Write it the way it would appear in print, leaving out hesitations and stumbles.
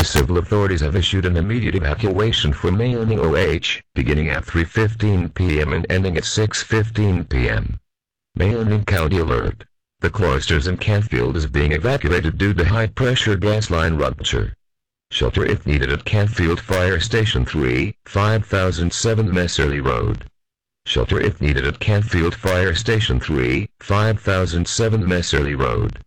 civil authorities have issued an immediate evacuation for Mayoning OH, beginning at 3:15 p.m. and ending at 6:15 p.m. Mayoning County alert. The Cloisters in Canfield is being evacuated due to high-pressure gas line rupture. Shelter if needed at Canfield Fire Station 3, 5007 Messerly Road. Shelter if needed at Canfield Fire Station 3, 5007 Messerly Road.